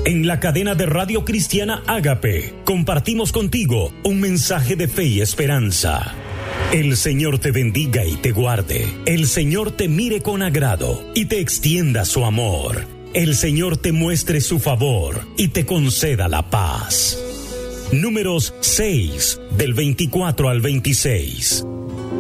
En la cadena de Radio Cristiana Ágape, compartimos contigo un mensaje de fe y esperanza. El Señor te bendiga y te guarde. El Señor te mire con agrado y te extienda su amor. El Señor te muestre su favor y te conceda la paz. Números 6, del 24 al 26.